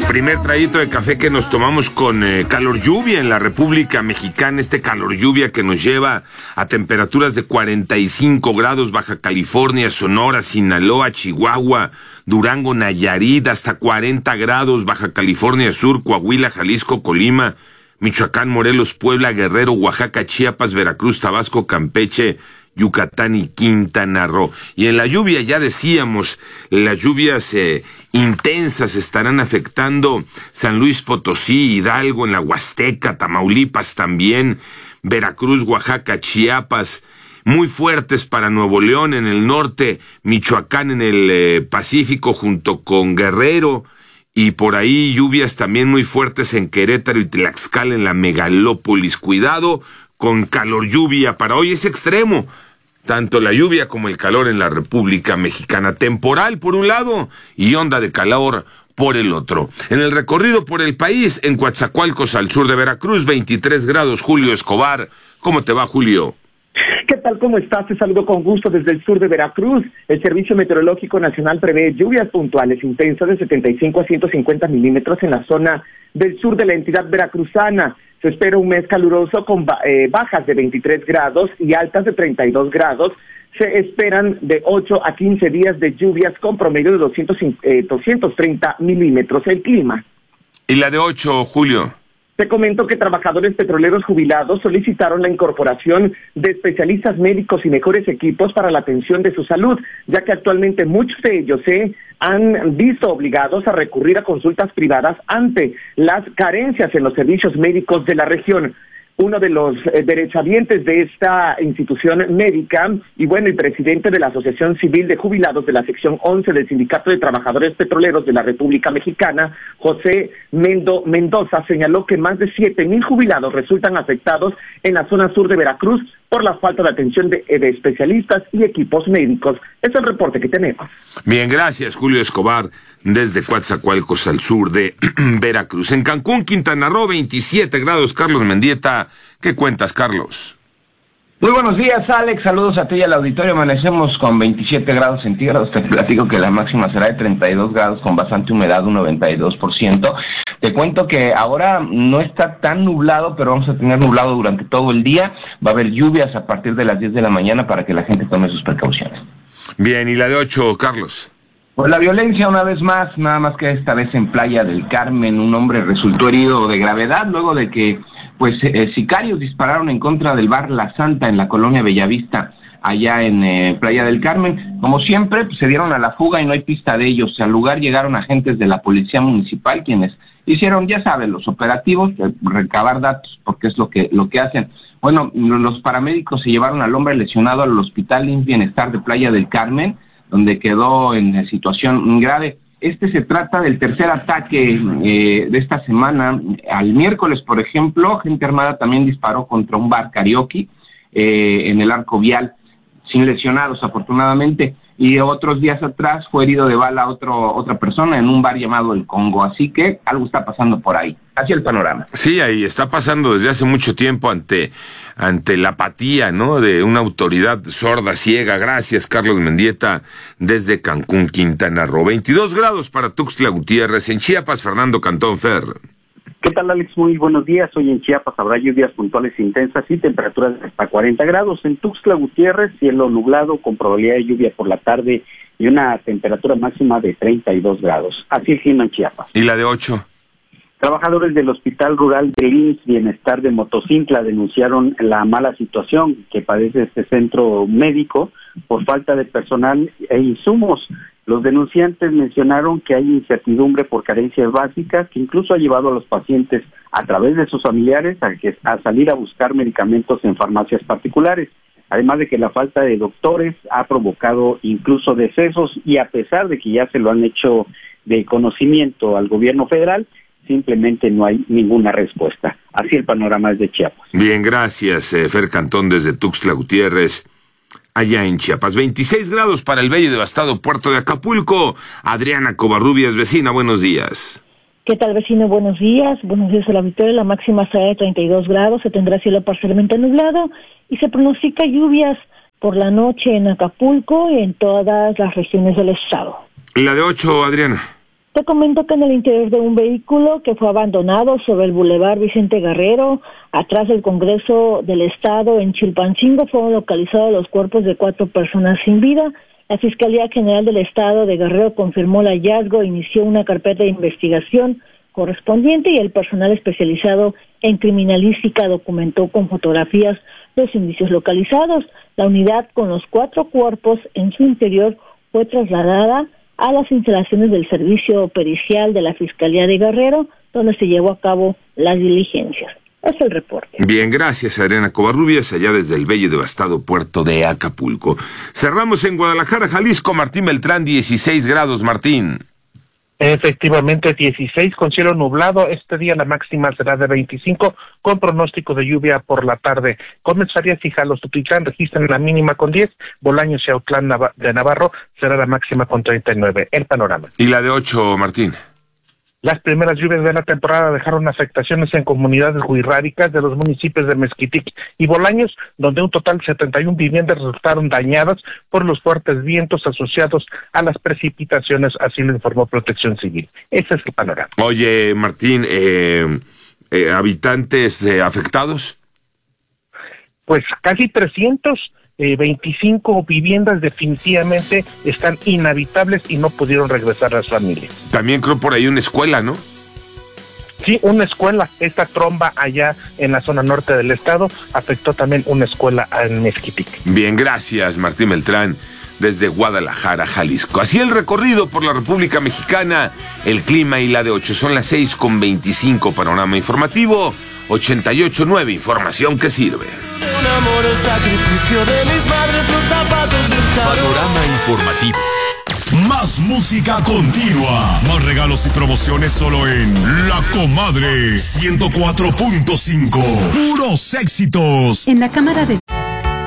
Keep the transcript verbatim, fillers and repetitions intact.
Primer traguito de café que nos tomamos con eh, calor lluvia en la República Mexicana, este calor lluvia que nos lleva a temperaturas de cuarenta y cinco grados, Baja California, Sonora, Sinaloa, Chihuahua, Durango, Nayarit, hasta cuarenta grados, Baja California Sur, Coahuila, Jalisco, Colima, Michoacán, Morelos, Puebla, Guerrero, Oaxaca, Chiapas, Veracruz, Tabasco, Campeche, Yucatán y Quintana Roo. Y en la lluvia, ya decíamos, las lluvias eh, intensas estarán afectando San Luis Potosí, Hidalgo, en la Huasteca, Tamaulipas también, Veracruz, Oaxaca, Chiapas, muy fuertes para Nuevo León en el norte, Michoacán en el eh, Pacífico junto con Guerrero, y por ahí lluvias también muy fuertes en Querétaro y Tlaxcala en la megalópolis. Cuidado con calor lluvia para hoy, es extremo. Tanto la lluvia como el calor en la República Mexicana. Temporal por un lado y onda de calor por el otro. En el recorrido por el país, en Coatzacoalcos al sur de Veracruz, veintitrés grados, Julio Escobar. ¿Cómo te va, Julio? ¿Qué tal? ¿Cómo estás? Te saludo con gusto desde el sur de Veracruz. El Servicio Meteorológico Nacional prevé lluvias puntuales intensas de setenta y cinco a ciento cincuenta milímetros en la zona del sur de la entidad veracruzana. Se espera un mes caluroso con eh, bajas de veintitrés grados y altas de treinta y dos grados. Se esperan de ocho a quince días de lluvias con promedio de doscientos, eh, doscientos treinta milímetros. El clima. ¿Y la de ocho, Julio? Te comento que trabajadores petroleros jubilados solicitaron la incorporación de especialistas médicos y mejores equipos para la atención de su salud, ya que actualmente muchos de ellos se han visto obligados a recurrir a consultas privadas ante las carencias en los servicios médicos de la región. Uno de los eh, derechohabientes de esta institución médica y bueno, y presidente de la Asociación Civil de Jubilados de la sección once del Sindicato de Trabajadores Petroleros de la República Mexicana, José Mendo Mendoza, señaló que más de siete mil jubilados resultan afectados en la zona sur de Veracruz por la falta de atención de, de especialistas y equipos médicos. Es el reporte que tenemos. Bien, gracias, Julio Escobar, desde Coatzacoalcos al sur de Veracruz. En Cancún, Quintana Roo, veintisiete grados, Carlos Mendieta. ¿Qué cuentas, Carlos? Muy buenos días, Alex. Saludos a ti y al auditorio. Amanecemos con veintisiete grados centígrados. Te platico que la máxima será de treinta y dos grados con bastante humedad, un noventa y dos por ciento. Te cuento que ahora no está tan nublado, pero vamos a tener nublado durante todo el día. Va a haber lluvias a partir de las diez de la mañana para que la gente tome sus precauciones. Bien, ¿y la de ocho, Carlos? Pues la violencia una vez más, nada más que esta vez en Playa del Carmen. Un hombre resultó herido de gravedad luego de que pues eh, sicarios dispararon en contra del bar La Santa en la colonia Bellavista, allá en eh, Playa del Carmen. Como siempre, pues, se dieron a la fuga y no hay pista de ellos. Al lugar llegaron agentes de la policía municipal, quienes hicieron, ya saben, los operativos, eh, recabar datos, porque es lo que lo que hacen. Bueno, los paramédicos se llevaron al hombre lesionado al Hospital Ins Bienestar de Playa del Carmen, donde quedó en situación grave. Este se trata del tercer ataque eh, de esta semana. Al miércoles, por ejemplo, gente armada también disparó contra un bar karaoke eh, en el Arco Vial, sin lesionados, afortunadamente. Y otros días atrás fue herido de bala otro otra persona en un bar llamado El Congo. Así que algo está pasando por ahí. Así el panorama. Sí, ahí está pasando desde hace mucho tiempo ante ante la apatía, ¿no?, de una autoridad sorda, ciega. Gracias, Carlos Mendieta, desde Cancún, Quintana Roo. veintidós grados para Tuxtla Gutiérrez. En Chiapas, Fernando Cantón Fer. ¿Qué tal, Alex? Muy buenos días. Hoy en Chiapas habrá lluvias puntuales intensas y temperaturas de hasta cuarenta grados. En Tuxtla Gutiérrez, cielo nublado con probabilidad de lluvia por la tarde y una temperatura máxima de treinta y dos grados. Así el clima en Chiapas. ¿Y la de ocho? Trabajadores del Hospital Rural del I M S S Bienestar de Motocintla denunciaron la mala situación que padece este centro médico por falta de personal e insumos. Los denunciantes mencionaron que hay incertidumbre por carencias básicas que incluso ha llevado a los pacientes a través de sus familiares a, que, a salir a buscar medicamentos en farmacias particulares. Además de que la falta de doctores ha provocado incluso decesos y a pesar de que ya se lo han hecho de conocimiento al gobierno federal, simplemente no hay ninguna respuesta. Así el panorama es de Chiapas. Bien, gracias, eh, Fer Cantón, desde Tuxtla Gutiérrez, allá en Chiapas. veintiséis grados para el bello y devastado puerto de Acapulco. Adriana Covarrubias, vecina, buenos días. ¿Qué tal, vecino? Buenos días. Buenos días a la Victoria. La máxima será de treinta y dos grados, se tendrá cielo parcialmente nublado y se pronostica lluvias por la noche en Acapulco y en todas las regiones del estado. ¿Y la de ocho, Adriana? Se comentó que en el interior de un vehículo que fue abandonado sobre el Boulevard Vicente Guerrero, atrás del Congreso del Estado en Chilpancingo, fueron localizados los cuerpos de cuatro personas sin vida. La Fiscalía General del Estado de Guerrero confirmó el hallazgo, inició una carpeta de investigación correspondiente y el personal especializado en criminalística documentó con fotografías los indicios localizados. La unidad con los cuatro cuerpos en su interior fue trasladada a las instalaciones del Servicio Pericial de la Fiscalía de Guerrero, donde se llevó a cabo las diligencias. Es el reporte. Bien, gracias Adriana Covarrubias, allá desde el bello y devastado puerto de Acapulco. Cerramos en Guadalajara, Jalisco. Martín Beltrán, dieciséis grados, Martín. Efectivamente, dieciséis con cielo nublado. Este día la máxima será de veinticinco, con pronóstico de lluvia por la tarde. Comenzaría y Jalostotitlán registran la mínima con diez, Bolaños y Autlán de Navarro será la máxima con treinta y nueve. El panorama. ¿Y la de ocho, Martín? Las primeras lluvias de la temporada dejaron afectaciones en comunidades wixárikas de los municipios de Mezquitic y Bolaños, donde un total de setenta y una viviendas resultaron dañadas por los fuertes vientos asociados a las precipitaciones, así lo informó Protección Civil. Ese es el panorama. Oye, Martín, eh, eh, ¿habitantes eh, afectados? Pues casi trescientos veinticinco viviendas definitivamente están inhabitables y no pudieron regresar a las familias. También creo por ahí una escuela, ¿no? Sí, una escuela. Esta tromba allá en la zona norte del estado afectó también una escuela en Mezquitic. Bien, gracias Martín Beltrán, desde Guadalajara, Jalisco. Así el recorrido por la República Mexicana, el clima y la de ocho. Son las seis con veinticinco, panorama informativo, ochenta y ocho punto nueve, información que sirve. Un amor, el sacrificio de mis madres, los zapatos de un panorama informativo. Más música continua, más regalos y promociones solo en La Comadre ciento cuatro punto cinco. Puros éxitos. En la cámara de